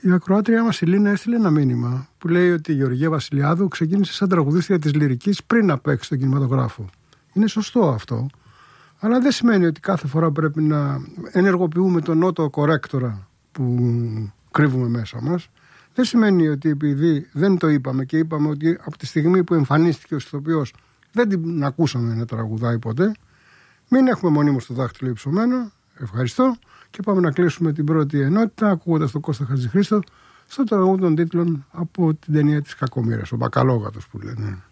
Η ακροάτριά μας η Λίνα έστειλε ένα μήνυμα που λέει ότι η Γεωργία Βασιλιάδου ξεκίνησε σαν τραγουδίστρια της λυρικής πριν να παίξει στον κινηματογράφο. Είναι σωστό αυτό, αλλά δεν σημαίνει ότι κάθε φορά πρέπει να ενεργοποιούμε τον νότο κορέκτορα που κρύβουμε μέσα μας. Δεν σημαίνει ότι επειδή δεν το είπαμε και είπαμε ότι από τη στιγμή που εμφανίστηκε ο ηθοποιός δεν την ακούσαμε να τραγουδάει ποτέ. Μην έχουμε μονίμως το δάχτυλο υψωμένο. Ευχαριστώ και πάμε να κλείσουμε την πρώτη ενότητα ακούγοντας τον Κώστα Χατζηχρήστο στο τραγούδι των τίτλων από την ταινία της Κακομοίρας, ο Μπακαλόγατος που λένε.